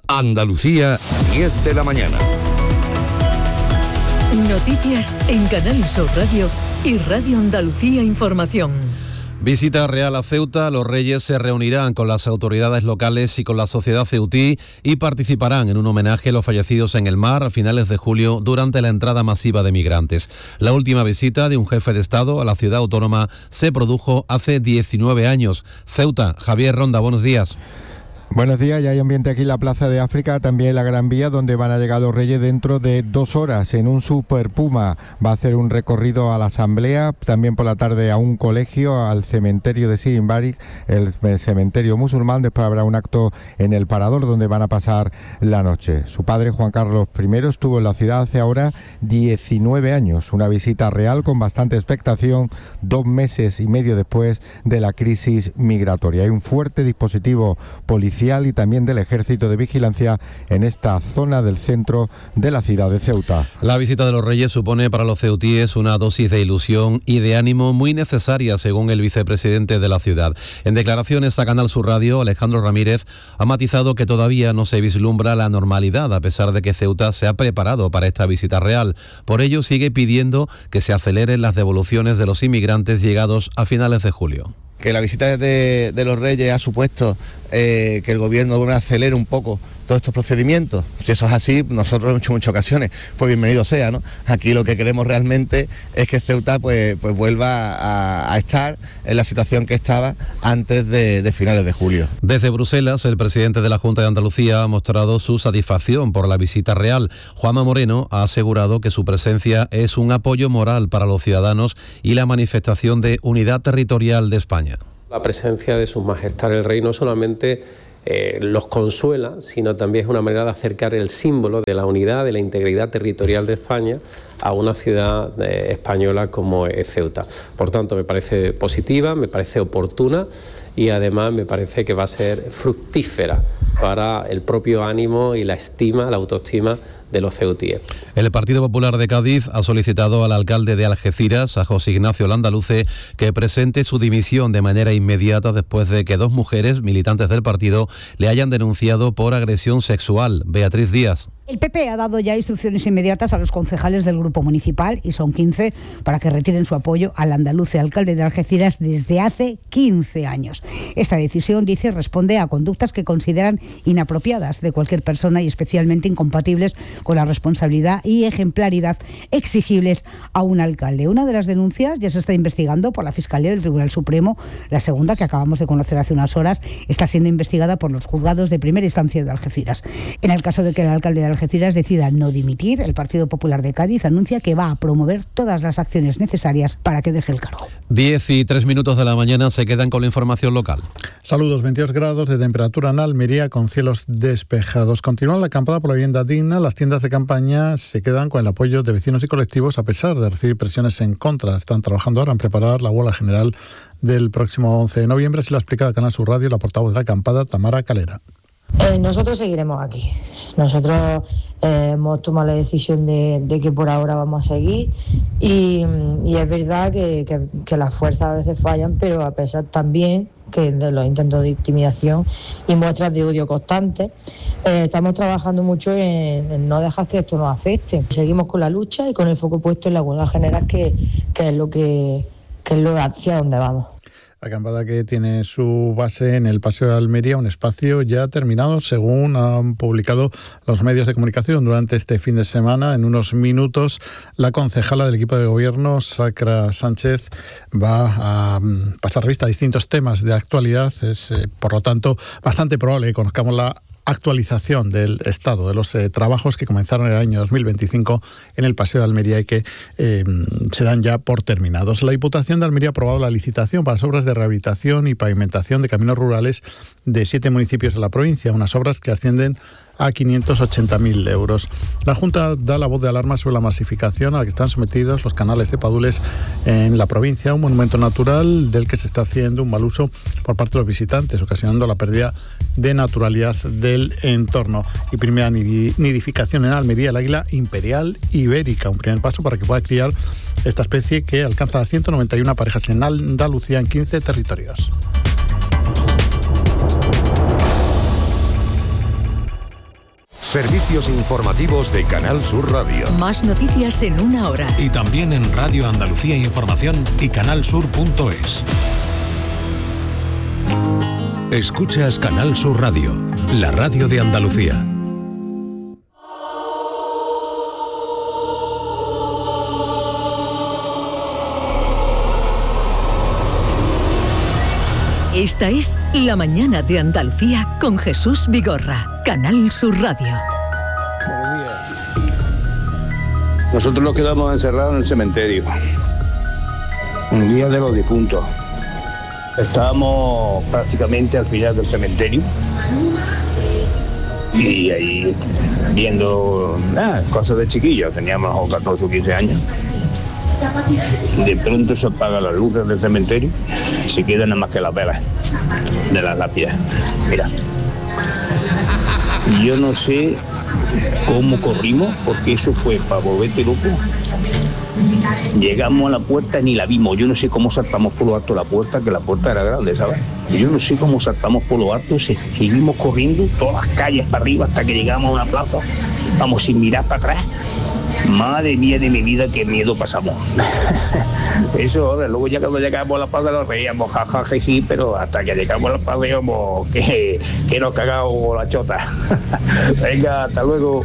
Andalucía, 10 de la mañana. Noticias en Canal Sur Radio y Radio Andalucía Información. Visita real a Ceuta. Los reyes se reunirán con las autoridades locales y con la sociedad ceutí y participarán en un homenaje a los fallecidos en el mar a finales de julio durante la entrada masiva de migrantes. La última visita de un jefe de Estado a la ciudad autónoma se produjo hace 19 años. Ceuta, Javier Ronda, buenos días. Buenos días, ya hay ambiente aquí en la Plaza de África, también en la Gran Vía, donde van a llegar los reyes dentro de 2 horas en un Super Puma. Va a hacer un recorrido a la Asamblea, también por la tarde a un colegio, al cementerio de Sirinbari, el cementerio musulmán. Después habrá un acto en el Parador, donde van a pasar la noche. Su padre, Juan Carlos I, estuvo en la ciudad hace ahora 19 años. Una visita real con bastante expectación, 2 meses y medio después de la crisis migratoria. Hay un fuerte dispositivo policial y también del Ejército de Vigilancia en esta zona del centro de la ciudad de Ceuta. La visita de los reyes supone para los ceutíes una dosis de ilusión y de ánimo muy necesaria, según el vicepresidente de la ciudad. En declaraciones a Canal Sur Radio, Alejandro Ramírez ha matizado que todavía no se vislumbra la normalidad, a pesar de que Ceuta se ha preparado para esta visita real. Por ello, sigue pidiendo que se aceleren las devoluciones de los inmigrantes llegados a finales de julio. Que la visita de los reyes ha supuesto que el gobierno acelere un poco todos estos procedimientos. Si eso es así, nosotros en muchas ocasiones, pues bienvenido sea, ¿no? Aquí lo que queremos realmente es que Ceuta pues vuelva a estar en la situación que estaba antes de finales de julio. Desde Bruselas, el presidente de la Junta de Andalucía ha mostrado su satisfacción por la visita real. Juanma Moreno ha asegurado que su presencia es un apoyo moral para los ciudadanos y la manifestación de unidad territorial de España. La presencia de Su Majestad el Rey no solamente los consuela, sino también es una manera de acercar el símbolo de la unidad, de la integridad territorial de España a una ciudad española como es Ceuta. Por tanto, me parece positiva, me parece oportuna y además me parece que va a ser fructífera para el propio ánimo y la estima, la autoestima de los ceutíes. El Partido Popular de Cádiz ha solicitado al alcalde de Algeciras, a José Ignacio Landaluce, que presente su dimisión de manera inmediata después de que 2 mujeres militantes del partido le hayan denunciado por agresión sexual. Beatriz Díaz. El PP ha dado ya instrucciones inmediatas a los concejales del grupo municipal, y son 15, para que retiren su apoyo al Landaluce, alcalde de Algeciras, desde hace 15 años. Esta decisión, dice, responde a conductas que consideran inapropiadas de cualquier persona y especialmente incompatibles con la responsabilidad y ejemplaridad exigibles a un alcalde. Una de las denuncias ya se está investigando por la Fiscalía del Tribunal Supremo. La segunda, que acabamos de conocer hace unas horas, está siendo investigada por los juzgados de primera instancia de Algeciras. En el caso de que el alcalde de Algeciras decida no dimitir, el Partido Popular de Cádiz anuncia que va a promover todas las acciones necesarias para que deje el cargo. 10:03 de la mañana, se quedan con la información local. Saludos, 22 grados de temperatura en Almería con cielos despejados. Continúa la acampada por la vivienda digna. Las tiendas de campaña se quedan con el apoyo de vecinos y colectivos a pesar de recibir presiones en contra. Están trabajando ahora en preparar la huelga general del próximo 11 de noviembre. Se lo ha explicado a Canal Sur Radio la portavoz de la acampada, Tamara Calera. Nosotros seguiremos aquí. Nosotros hemos tomado la decisión de que por ahora vamos a seguir y es verdad que las fuerzas a veces fallan, pero a pesar también que de los intentos de intimidación y muestras de odio constantes, estamos trabajando mucho en no dejar que esto nos afecte. Seguimos con la lucha y con el foco puesto en la huelga general, que es lo hacia donde vamos. Acampada que tiene su base en el Paseo de Almería, un espacio ya terminado, según han publicado los medios de comunicación durante este fin de semana. En unos minutos, la concejala del equipo de gobierno, Sacra Sánchez, va a pasar revista a distintos temas de actualidad. Es, por lo tanto, bastante probable que conozcamos la actualización del estado de los trabajos que comenzaron en el año 2025 en el Paseo de Almería y que se dan ya por terminados. La Diputación de Almería ha aprobado la licitación para las obras de rehabilitación y pavimentación de caminos rurales de 7 municipios de la provincia, unas obras que ascienden a 580.000 euros. La Junta da la voz de alarma sobre la masificación a la que están sometidos los canales de Padules en la provincia, un monumento natural del que se está haciendo un mal uso por parte de los visitantes, ocasionando la pérdida de naturalidad del entorno. Y primera nidificación en Almería, el águila imperial ibérica, un primer paso para que pueda criar esta especie que alcanza las 191 parejas en Andalucía en 15 territorios. Servicios informativos de Canal Sur Radio. Más noticias en una hora. Y también en Radio Andalucía Información y canalsur.es. Escuchas Canal Sur Radio, la radio de Andalucía. Esta es La Mañana de Andalucía con Jesús Vigorra, Canal Sur Radio. Buenos días. Nosotros nos quedamos encerrados en el cementerio, un día de los difuntos. Estábamos prácticamente al final del cementerio y ahí viendo cosas de chiquillos, teníamos 14 o 15 años. De pronto se apagan las luces del cementerio y se quedan nada más que las velas de las lápidas. Mira, yo no sé cómo corrimos, porque eso fue para volverte loco. Llegamos a la puerta, ni la vimos. Yo no sé cómo saltamos por lo alto la puerta, que la puerta era grande, ¿sabes? Yo no sé cómo saltamos por lo alto, seguimos corriendo todas las calles para arriba hasta que llegamos a una plaza. Vamos sin mirar para atrás. Madre mía de mi vida, qué miedo pasamos. Eso, luego ya cuando llegamos a la plaza nos reíamos, jajajejí, pero hasta que llegamos a la plaza íbamos que nos cagamos la chota. Venga, hasta luego.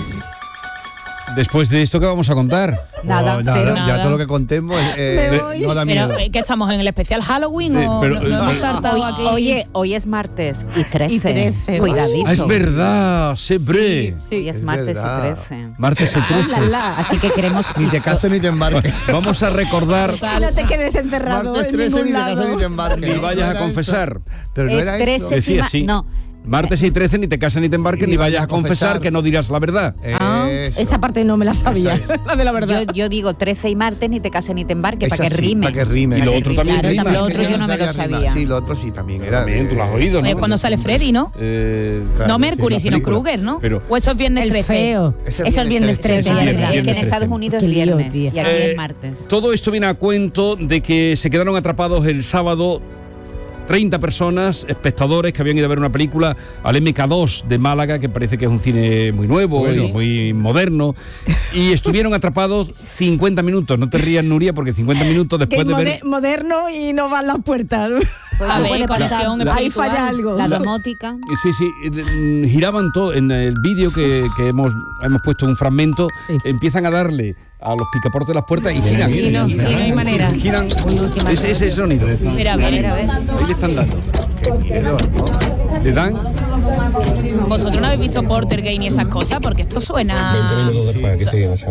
Después de esto, ¿qué vamos a contar? Nada, ya todo lo que contemos no da miedo. Pero, ¿qué estamos en el especial Halloween o no hemos saltado aquí? Oye, hoy es martes y 13. Cuidadito. Es verdad, siempre. Sí, hoy es martes y 13. Martes y 13. Así que queremos... Ni te cases ni te embarques. Vamos a recordar... No te quedes encerrado. Martes 13 ni te cases ni te embarques. Ni vayas a confesar. Pero no era eso. Decía así. No. Martes y 13 ni te cases ni te embarques ni vayas a confesar que no dirás la verdad. Esa parte no me la sabía, la de la verdad. Yo digo 13 y martes ni te cases ni te embarques, para que rime. Para que rime. Y lo otro también rima. Lo otro yo no me lo sabía. Sí, lo otro sí también era. También, tú lo has oído, ¿no? Es cuando sale Freddy, ¿no? No Mercury, sino Kruger, ¿no? O eso es viernes 13. Feo. Eso es viernes 13. Es que en Estados Unidos es viernes y aquí es martes. Todo esto viene a cuento de que se quedaron atrapados el sábado 30 personas, espectadores que habían ido a ver una película al MK2 de Málaga, que parece que es un cine muy nuevo y muy moderno, y estuvieron atrapados 50 minutos. No te rías, Nuria, porque 50 minutos después de ver... Moderno y no van las puertas. Pues a ver, ahí falla algo. La domótica. Sí, giraban todo. En el vídeo que hemos puesto un fragmento, empiezan a darle a los picaportes de las puertas y giran. Y no hay manera. Giran ese sonido. Mira, a ver. Ahí le están dando. Qué miedo, ¿no? ¿Le dan? ¿Vosotros no habéis visto Poltergeist y esas cosas? Porque esto suena... 20 minutos después, aquí seguimos,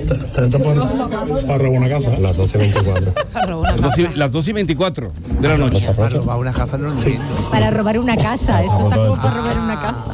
chaval. Para robar una casa. Las 12:24. Las 12:24 de la noche. Para robar una casa no entiendo. Para robar una casa. Esto está como para robar una casa.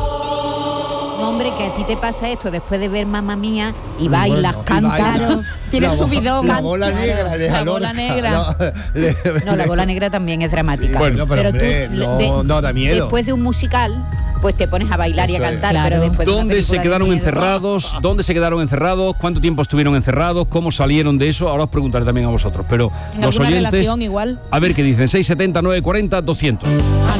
No, hombre, que a ti te pasa esto después de ver Mamma Mía y bailas, cantas. Tienes subidón. La bola negra. La bola negra. No, la bola negra también es dramática. Bueno, pero hombre, no da miedo. Después de un musical, pues te pones a bailar y a cantar, pero después de ¿Dónde se quedaron encerrados? ¿Dónde se quedaron encerrados? ¿Cuánto tiempo estuvieron encerrados? ¿Cómo salieron de eso? Ahora os preguntaré también a vosotros, pero ¿en los alguna oyentes, relación igual? A ver qué dicen. 670 940 200.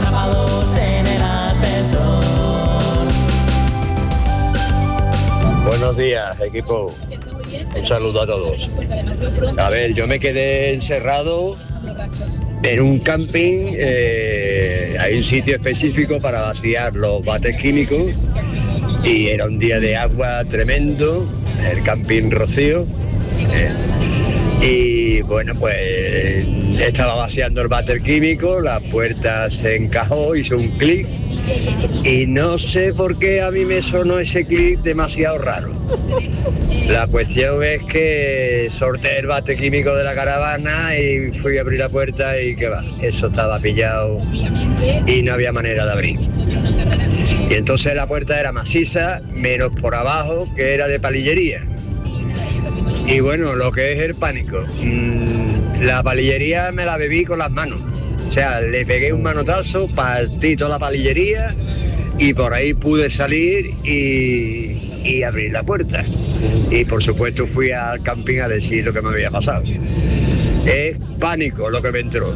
Buenos días, equipo. Un saludo a todos. A ver, yo me quedé encerrado en un camping. Hay un sitio específico para vaciar los bates químicos y era un día de agua tremendo, el camping Rocío. Y bueno, pues estaba vaciando el váter químico, la puerta se encajó, hizo un clic y no sé por qué a mí me sonó ese clic demasiado raro. La cuestión es que solté el váter químico de la caravana y fui a abrir la puerta y que va, eso estaba pillado y no había manera de abrir. Y entonces la puerta era maciza, menos por abajo, que era de palillería. Y bueno, lo que es el pánico, la palillería me la bebí con las manos. O sea, le pegué un manotazo, partí toda la palillería y por ahí pude salir y abrir la puerta. Y por supuesto fui al camping a decir lo que me había pasado. Es pánico lo que me entró.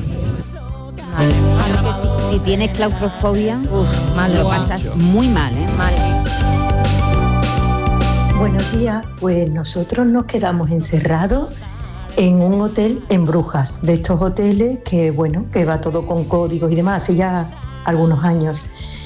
Si tienes claustrofobia, lo pasas muy mal, ¿eh? Mal. Buenos días, pues nosotros nos quedamos encerrados en un hotel en Brujas, de estos hoteles que bueno, que va todo con códigos y demás, hace ya algunos años.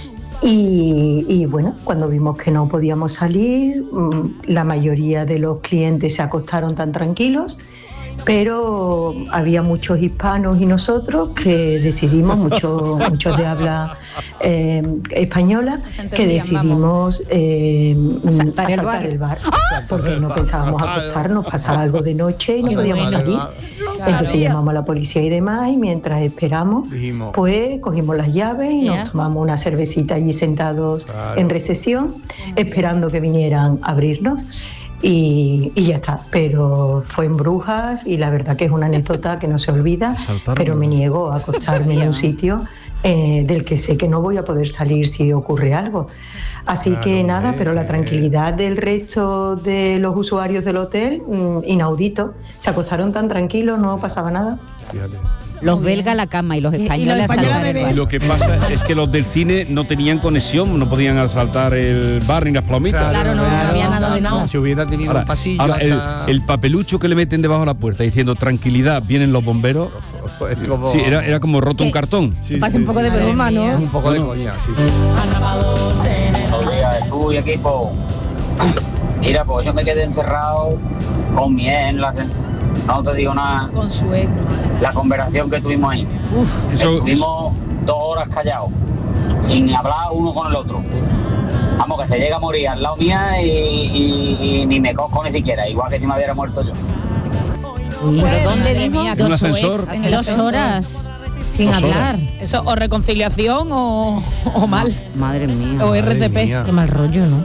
Y bueno, cuando vimos que no podíamos salir, la mayoría de los clientes se acostaron tan tranquilos, pero había muchos hispanos y nosotros que decidimos, muchos de habla española, que decidimos asaltar el bar, porque no pensábamos acostarnos, pasar algo de noche y no podíamos salir. Entonces llamamos a la policía y demás, y mientras esperamos, pues cogimos las llaves y nos tomamos una cervecita allí sentados en recesión, esperando que vinieran a abrirnos. Y ya está, pero fue en Brujas y la verdad que es una anécdota que no se olvida, pero me niego a acostarme en un sitio del que sé que no voy a poder salir si ocurre algo. Así que nada, pero la tranquilidad del resto de los usuarios del hotel, inaudito, se acostaron tan tranquilos, no pasaba nada. Los belgas a la cama y los españoles a saltar el bar. Y lo que pasa es que los del cine no tenían conexión, no podían asaltar el bar ni las plomitas. Claro, no había nada de nada. Si hubiera tenido un pasillo. Ahora, el papelucho que le meten debajo de la puerta diciendo tranquilidad, vienen los bomberos. Como... Sí, era como roto un cartón. Sí, parece un poco de broma, ¿no? Un poco de coña, sí. Buenos días, tú y equipo. Mira, pues yo me quedé encerrado con miel, no te digo nada. Con sueco. La conversación que tuvimos ahí. Estuvimos 2 horas callados, sin hablar uno con el otro. Vamos, que se llega a morir al lado mía y ni me cojo ni siquiera, igual que si me hubiera muerto yo. ¿Pero dónde dimos? ¿En un ascensor? En 2 horas. Sin hablar. Eso, o reconciliación o mal. Madre mía. O RCP. Qué mal rollo, ¿no?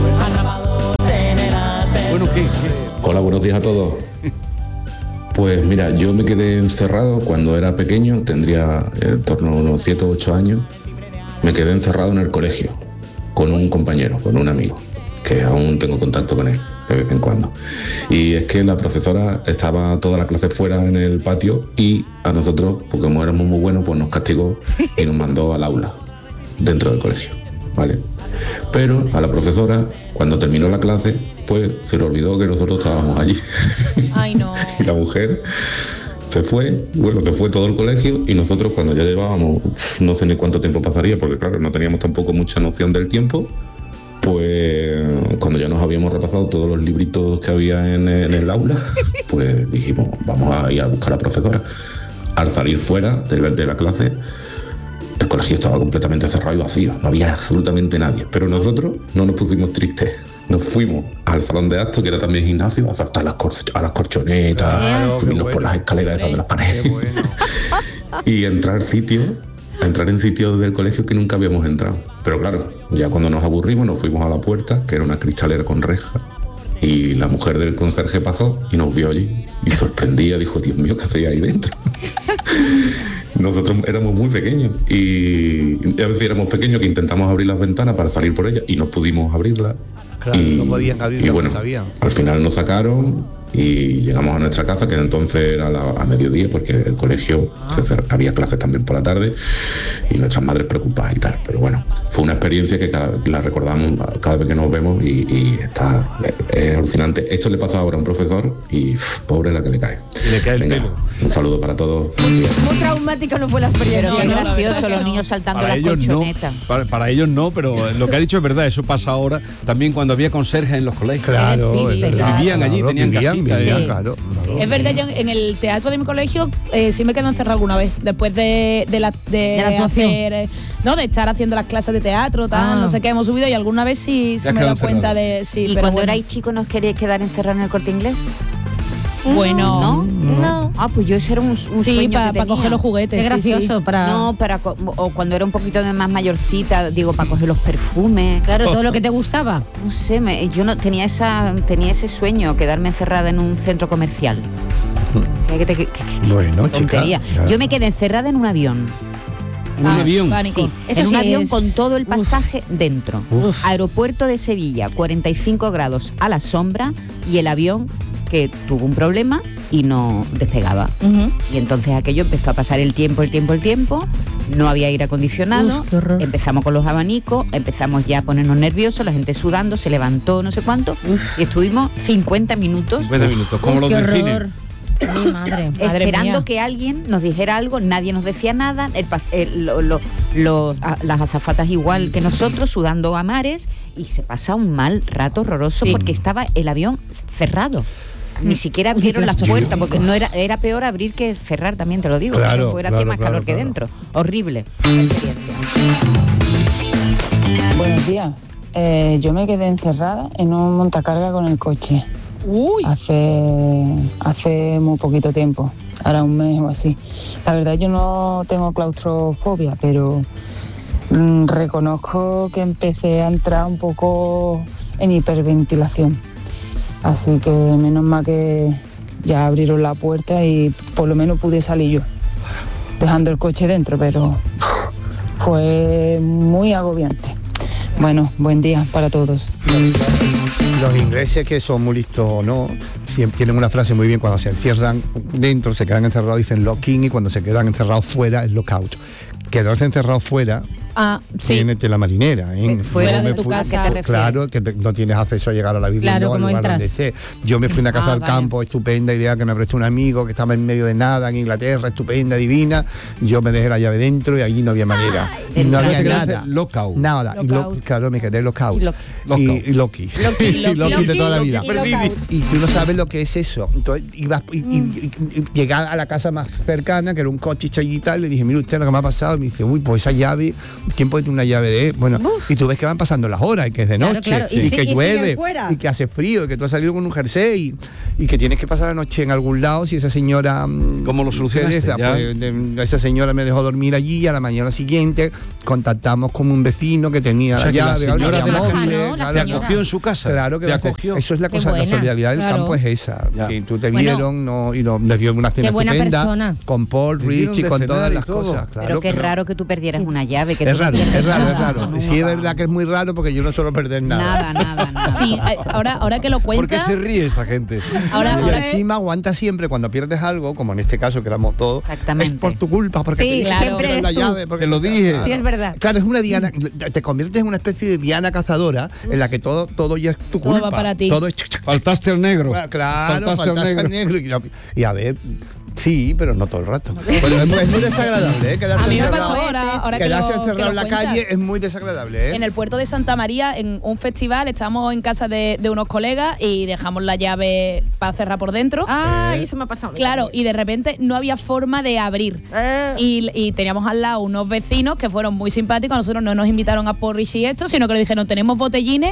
Bueno, ¿qué? Hola, buenos días a todos. Pues mira, yo me quedé encerrado cuando era pequeño, tendría en torno a unos 7 o 8 años. Me quedé encerrado en el colegio con un compañero, con un amigo, que aún tengo contacto con él de vez en cuando. Y es que la profesora estaba toda la clase fuera en el patio y a nosotros, porque como éramos muy buenos, pues nos castigó y nos mandó al aula dentro del colegio, ¿vale? Pero a la profesora, cuando terminó la clase, pues se le olvidó que nosotros estábamos allí. Ay, no. Y la mujer se fue todo el colegio y nosotros cuando ya llevábamos, no sé ni cuánto tiempo pasaría, porque claro, no teníamos tampoco mucha noción del tiempo, pues cuando ya nos habíamos repasado todos los libritos que había en el aula, pues dijimos, vamos a ir a buscar a la profesora. Al salir fuera de la clase, el colegio estaba completamente cerrado y vacío, no había absolutamente nadie. Pero nosotros no nos pusimos tristes. Nos fuimos al salón de actos, que era también gimnasio, a saltar a las corchonetas, subirnos por las escaleras esas de las paredes. Bueno. Y entrar en sitios del colegio que nunca habíamos entrado. Pero claro, ya cuando nos aburrimos nos fuimos a la puerta, que era una cristalera con reja, y la mujer del conserje pasó y nos vio allí y sorprendida, dijo, Dios mío, ¿qué hacéis ahí dentro? Nosotros éramos muy pequeños y a veces éramos pequeños que intentamos abrir las ventanas para salir por ellas y no pudimos abrirlas. Claro, no podían abrirlas, y bueno, no sabían. Al final nos sacaron y llegamos a nuestra casa, que entonces era a mediodía, porque el colegio había clases también por la tarde y nuestras madres preocupadas y tal. Pero bueno, fue una experiencia que la recordamos cada vez que nos vemos y es alucinante. Esto le pasa ahora a un profesor y pobre la que le cae. Y le cae el pelo. Un saludo para todos. Muy traumático no fue la experiencia. Pero qué gracioso, los niños saltando las colchonetas. Para ellos no, pero lo que ha dicho es verdad, eso pasa ahora también cuando había conserjes en los colegios. Claro, vivían allí, tenían casita. Claro. Es verdad, yo en el teatro de mi colegio sí me quedé encerrado alguna vez, después de la hacer, de estar haciendo las clases de teatro, no sé qué, hemos subido y alguna vez sí se me da cuenta de... Sí, ¿Y cuando erais chicos nos queríais quedar encerrados en el Corte Inglés? Bueno, no. Ah, pues yo ese era un sueño para coger los juguetes. Qué gracioso. O cuando era un poquito más mayorcita, digo, para coger los perfumes. Claro, todo lo que te gustaba. No sé, yo no tenía ese sueño, quedarme encerrada en un centro comercial. Bueno, tontería. Chica. Yo me quedé encerrada en un avión. ¿En un avión? Sí, en un avión con todo el pasaje dentro. Aeropuerto de Sevilla, 45 grados a la sombra y el avión que tuvo un problema y no despegaba. Y entonces aquello empezó a pasar el tiempo, no había aire acondicionado, empezamos con los abanicos, empezamos ya a ponernos nerviosos, la gente sudando, se levantó no sé cuánto, y estuvimos 50 minutos. 50 minutos, como los del cine. Mi madre esperando mía. que alguien nos dijera algo, nadie nos decía nada, las azafatas igual que nosotros, sudando a mares, y se pasa un mal rato horroroso porque estaba el avión cerrado. Ni siquiera abrieron las puertas, porque no era peor abrir que cerrar, también te lo digo. Claro, fuera hacía más calor que dentro. Horrible la experiencia. Buenos días. Yo me quedé encerrada en un montacarga con el coche. Hace muy poquito tiempo, ahora un mes o así. La verdad yo no tengo claustrofobia, pero reconozco que empecé a entrar un poco en hiperventilación. Así que menos mal que ya abrieron la puerta y por lo menos pude salir yo, dejando el coche dentro, pero fue muy agobiante. Bueno, buen día para todos. Los ingleses, que son muy listos o no, siempre tienen una frase muy bien: cuando se encierran dentro, se quedan encerrados, dicen lock-in, y cuando se quedan encerrados fuera es lock-out. Quedarse encerrado fuera viene de la marinera. Fuera de tu casa. Claro, que no tienes acceso a llegar a la vivienda o al lugar donde estés. Yo me fui a una casa del campo, estupenda idea, que me prestó un amigo que estaba en medio de nada en Inglaterra, estupenda, divina. Yo me dejé la llave dentro y allí no había manera. Y no había nada. Lockout. Nada. Claro, me quedé lockout. Y Loki de toda la vida. Y tú no sabes lo que es eso. Entonces ibas y llegar a la casa más cercana, que era un coche y tal, le dije: mire usted lo que me ha pasado. Y me dice: uy, pues esa llave, ¿quién puede tener una llave de...? Bueno, y tú ves que van pasando las horas, y que es de noche, y que llueve, y que hace frío, y que tú has salido con un jersey, y que tienes que pasar la noche en algún lado. Si esa señora... ¿Cómo lo solucionaste? Esa señora me dejó dormir allí, y a la mañana siguiente contactamos con un vecino que tenía la llave. La señora de la casa, ¿te acogió en su casa? Claro que te acogió. Eso es la cosa, la solidaridad del campo es esa. Que tú te vieron, y les dio una cena estupenda, con Paul Rich y con todas las cosas. Pero qué raro que tú perdieras una llave. Que es raro. Sí, es verdad que es muy raro, porque yo no suelo perder nada. Nada. Sí, ahora que lo cuentas... ¿Por qué se ríe esta gente? Y encima aguanta siempre cuando pierdes algo, como en este caso que éramos todos. Exactamente. Es por tu culpa, porque siempre eres la tú. llave. Te lo dije. Sí, es verdad. Claro, es una diana. Te conviertes en una especie de diana cazadora en la que todo ya es tu culpa. Todo va para ti. Todo es... Faltaste al negro. Claro, faltaste al negro. Y a ver... Sí, pero no todo el rato. Bueno, es muy desagradable, ¿eh? A mí me pasó ahora quedarse que encerrado en la cuentas. calle es muy desagradable, ¿eh? En el puerto de Santa María, en un festival, estábamos en casa de unos colegas y dejamos la llave para cerrar por dentro. Y eso me ha pasado. Claro, y de repente no había forma de abrir. Y teníamos al lado unos vecinos que fueron muy simpáticos. A nosotros no nos invitaron a porridge y esto, sino que nos dijeron: tenemos botellines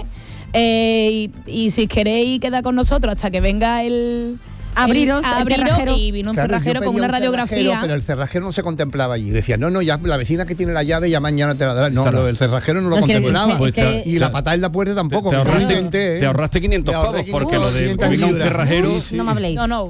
y si queréis quedar con nosotros hasta que venga el cerrajero. Y vino un cerrajero con una radiografía. Pero el cerrajero no se contemplaba allí. Decía: no, ya la vecina que tiene la llave ya mañana te la dará. No, el cerrajero no lo contemplaba. Y la patada en la puerta tampoco. Te ahorraste 500 pavos, porque lo de que venga un cerrajero... No me habléis. No.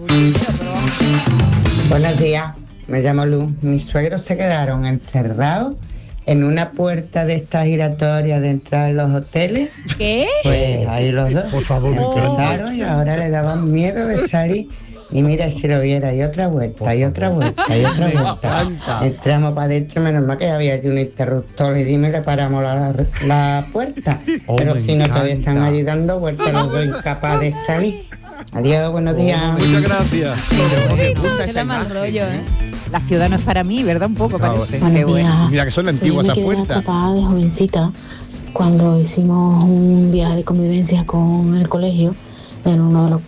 Buenos días, me llamo Luz. Mis suegros se quedaron encerrados en una puerta de estas giratorias de entrar en los hoteles. ¿Qué? Pues ahí los dos. Por favor, empezaron y ahora le daban miedo de salir. Y mira, si lo viera, y otra vuelta, y otra vuelta, y otra vuelta. Entramos para adentro, menos mal que había allí un interruptor, y dime, le paramos la puerta. Pero si no, todavía están allí dando vueltas, los dos incapaces de salir. Adiós, buenos días. Muchas gracias. Qué da mal rollo, ¿eh? La ciudad no es para mí, ¿verdad? Un poco parece. Qué bueno. Mira que son antiguas esas puertas. Yo me quedé atrapada de jovencita cuando hicimos un viaje de convivencia con el colegio en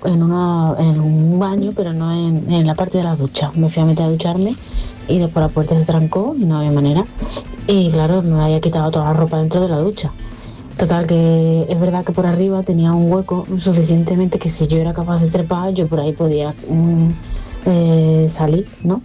un baño, pero no en la parte de la ducha. Me fui a meter a ducharme y después la puerta se trancó y no había manera. Y claro, me había quitado toda la ropa dentro de la ducha. Total, que es verdad que por arriba tenía un hueco suficientemente que si yo era capaz de trepar, yo por ahí podía salir, ¿no?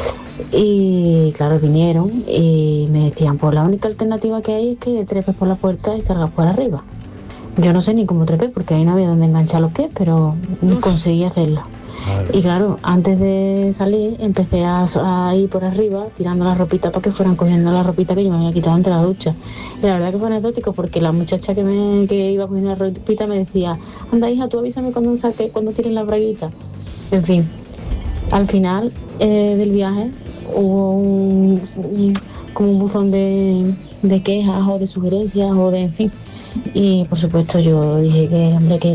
Y claro, vinieron y me decían: pues la única alternativa que hay es que trepes por la puerta y salgas por arriba. Yo no sé ni cómo trepé, porque ahí no había donde enganchar los pies, pero conseguí hacerlo. Y claro, antes de salir empecé a ir por arriba tirando la ropita para que fueran cogiendo la ropita que yo me había quitado ante la ducha. Y la verdad que fue anecdótico, porque la muchacha que iba cogiendo la ropita me decía: anda hija, tú avísame cuando tiren la braguita. En fin, al final del viaje hubo como un buzón de quejas o de sugerencias o de, en fin. Y por supuesto yo dije que, hombre, que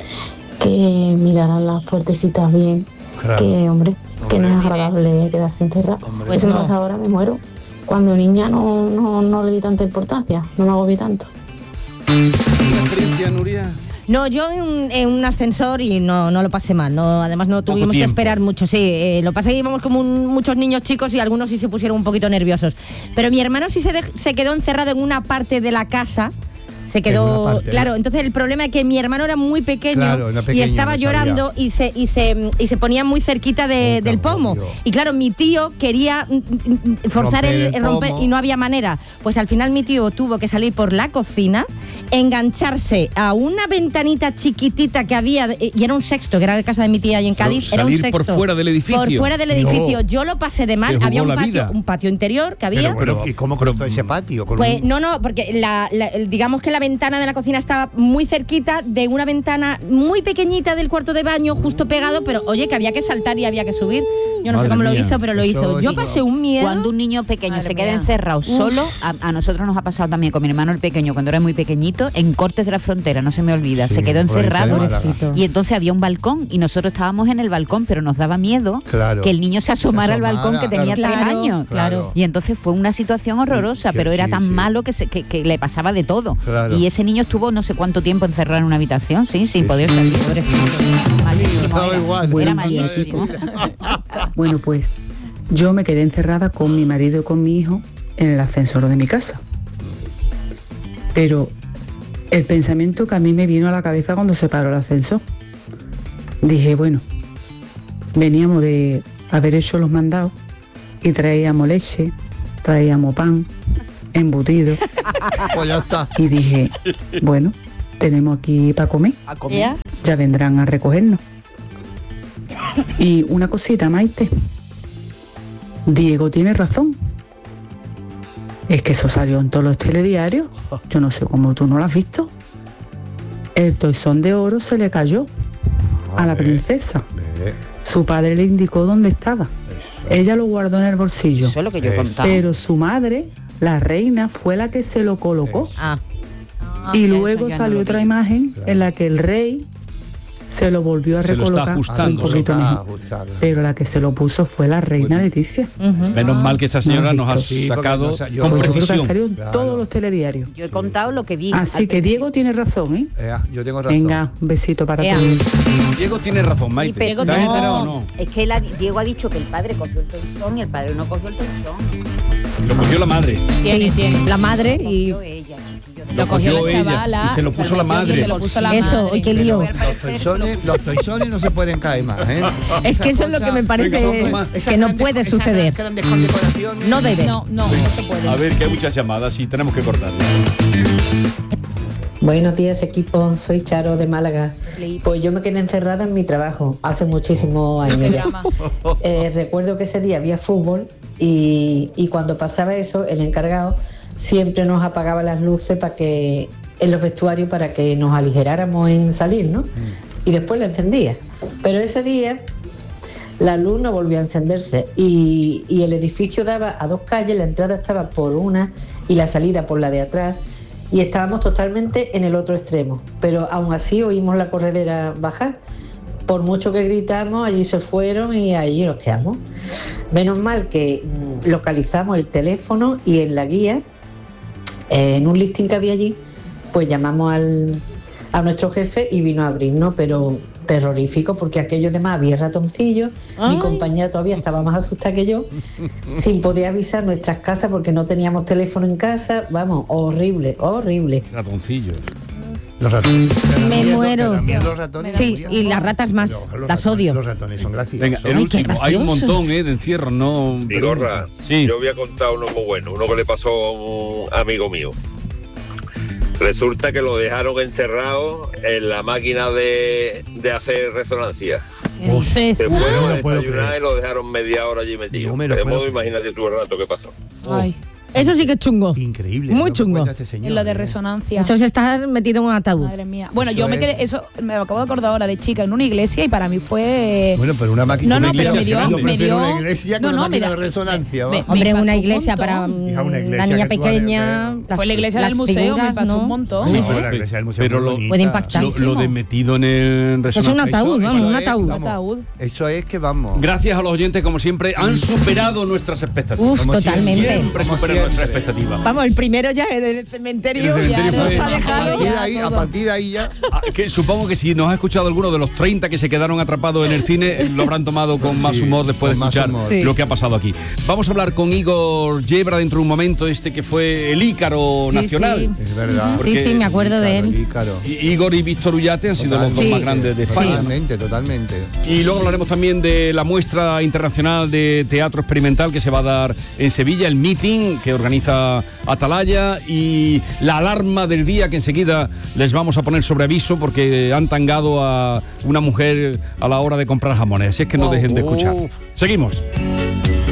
miraran las puertecitas bien, claro. Que, hombre, que no es agradable quedarse encerrado. Eso me pasa ahora, me muero. Cuando niña no le di tanta importancia, no me agobié tanto. ¿Experiencia, Nuria? No, yo en un ascensor y no lo pasé mal, además no tuvimos que esperar mucho, sí, lo pasé que íbamos como muchos niños chicos y algunos sí se pusieron un poquito nerviosos, pero mi hermano sí se quedó encerrado en una parte de la casa. Se quedó, claro, entonces el problema es que mi hermano era muy pequeño, y estaba llorando y se ponía muy cerquita del pomo. Y claro, mi tío quería forzar el romper y no había manera. Pues al final mi tío tuvo que salir por la cocina, engancharse a una ventanita chiquitita que había, y era un sexto, que era la casa de mi tía ahí en Cádiz. Pero era un sexto. Por fuera del edificio. Por fuera del edificio. Yo lo pasé de mal. Había un patio interior que había. Pero ¿y cómo cruzó ese patio? Pues no, porque digamos que la ventana de la cocina estaba muy cerquita de una ventana muy pequeñita del cuarto de baño, justo pegado, pero oye, que había que saltar y había que subir. Yo no sé cómo lo hizo, pero lo hizo. Yo pasé un miedo. Cuando un niño pequeño se queda encerrado solo, a nosotros nos ha pasado también con mi hermano el pequeño, cuando era muy pequeñito, en Cortes de la Frontera, no se me olvida, se quedó encerrado y entonces había un balcón y nosotros estábamos en el balcón, pero nos daba miedo que el niño se asomara al balcón, que tenía 3 años. Y entonces fue una situación horrorosa, pero era tan malo que le pasaba de todo. Y ese niño estuvo no sé cuánto tiempo encerrado en una habitación, sin poder salir. Malísimo era malísimo. Bueno, pues yo me quedé encerrada con mi marido y con mi hijo en el ascensor de mi casa. Pero el pensamiento que a mí me vino a la cabeza cuando se paró el ascensor, dije, bueno, veníamos de haber hecho los mandados y traíamos leche, traíamos pan, embutido. Pues ya está. Y dije, bueno, tenemos aquí para comer. Ya vendrán a recogernos. Y una cosita, Maite. Diego tiene razón. Es que eso salió en todos los telediarios. Yo no sé cómo tú no lo has visto. El toisón de oro se le cayó a la princesa. Su padre le indicó dónde estaba. Ella lo guardó en el bolsillo. Eso es lo que yo he contado. Pero su madre, la reina, fue la que se lo colocó. Y luego salió otra imagen en la que el rey se lo volvió a recolocar un poquito mejor. Pero la que se lo puso fue la reina Leticia. Menos mal que esta señora nos ha sacado con precisión. Yo creo que salió en todos los telediarios. Yo he contado lo que vi. Así que Diego tiene razón, ¿eh? Yo tengo razón. Venga, un besito para todos. Diego tiene razón, Maite. ¿Estás enterado o no? Es que Diego ha dicho que el padre cogió el toisón y el padre no cogió el toisón. Lo cogió la madre. Tiene. La madre y... Lo cogió la chavala y se lo puso la madre. Eso, y qué lío. Los toisones no se pueden caer más, ¿eh? Es que eso es lo que me parece que no puede suceder. No debe. No se puede. A ver, que hay muchas llamadas y tenemos que cortar. Buenos días, equipo. Soy Charo de Málaga. Pues yo me quedé encerrada en mi trabajo hace muchísimos años ya. Recuerdo que ese día había fútbol y cuando pasaba eso, el encargado siempre nos apagaba las luces en los vestuarios para que nos aligeráramos en salir, ¿no? Y después la encendía. Pero ese día la luz no volvió a encenderse y el edificio daba a 2 calles, la entrada estaba por una y la salida por la de atrás y estábamos totalmente en el otro extremo. Pero aún así oímos la corredera bajar. Por mucho que gritamos, allí se fueron y allí nos quedamos. Menos mal que localizamos el teléfono y en la guía, en un listing que había allí, pues llamamos a nuestro jefe y vino a abrirnos, pero terrorífico, porque aquello demás había ratoncillos. Mi compañera todavía estaba más asustada que yo, sin poder avisar nuestras casas porque no teníamos teléfono en casa. Vamos, horrible. Ratoncillos. Los ratones. Me muero. Los ratones, sí, y las ratas más. Las odio. Los ratones son graciosos. Venga, el último. Hay un montón de encierros, ¿no? Vigorra, sí. Yo voy a contar uno muy bueno, uno que le pasó a un amigo mío. Resulta que lo dejaron encerrado en la máquina de hacer resonancia. Se fueron a desayunar y lo dejaron media hora allí metido. De modo, imagínate tú el rato que pasó. Ay. Eso sí que es chungo. Increíble. Muy chungo. En lo de resonancia. Eso es estar metido en un ataúd. Madre mía. Bueno, yo me quedé, eso me acabo de acordar ahora de chica en una iglesia y para mí fue. Bueno, pero una máquina. No, pero me dio. Una iglesia con una máquina de resonancia. Hombre, una iglesia para una niña pequeña. Fue la iglesia del museo, me impactó un montón. Sí, pero la iglesia del museo puede impactar. Lo de metido en el resonancia. Es un ataúd, vamos, un ataúd. Eso es que vamos. Gracias a los oyentes, como siempre, han superado nuestras expectativas. Uf, totalmente. Siempre superan nuestras expectativas. Vamos, el primero ya en el cementerio ya nos ha dejado a partir de ahí ya. Que supongo que si nos ha escuchado alguno de los 30 que se quedaron atrapados en el cine, lo habrán tomado con más humor después de escuchar lo que ha pasado aquí. Vamos a hablar con Igor Yebra dentro de un momento, que fue el Ícaro nacional. Sí. Es verdad. Sí, me acuerdo de él. Igor y Víctor Ullate han sido los dos más grandes de España. Totalmente. Y luego hablaremos también de la muestra internacional de teatro experimental que se va a dar en Sevilla, el meeting que organiza Atalaya, y la alarma del día que enseguida les vamos a poner sobre aviso porque han tangado a una mujer a la hora de comprar jamones, así es que no dejen de escuchar. Seguimos.